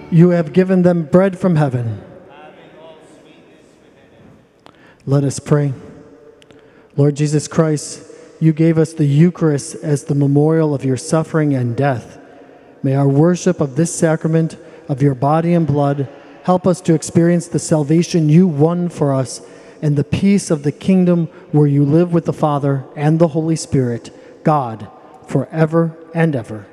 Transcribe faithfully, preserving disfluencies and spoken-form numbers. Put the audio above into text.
You have given them bread from heaven. Let us pray. Lord Jesus Christ, you gave us the Eucharist as the memorial of your suffering and death. May our worship of this sacrament of your body and blood help us to experience the salvation you won for us and the peace of the kingdom where you live with the Father and the Holy Spirit, God, forever and ever.